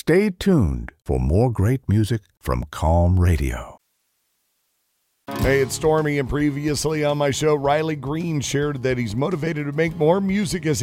Stay tuned for more great music from Calm Radio. Hey, it's Stormy, and previously on my show, Riley Green shared that he's motivated to make more music as